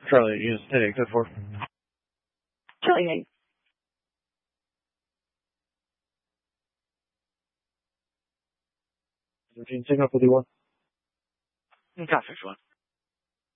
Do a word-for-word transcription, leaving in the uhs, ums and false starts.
Charlie, units ten eight, code four. Charlie eight. thirteen, signal fifty-one. Copy, fifty-one.